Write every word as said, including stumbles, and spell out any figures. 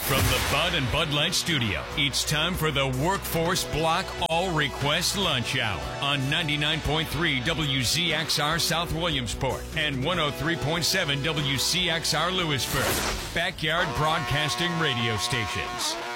From the Bud and Bud Light Studio, it's time for the Workforce Block All Request Lunch Hour on ninety-nine point three W Z X R South Williamsport and one oh three point seven W C X R Lewisburg. Backyard Broadcasting Radio Stations.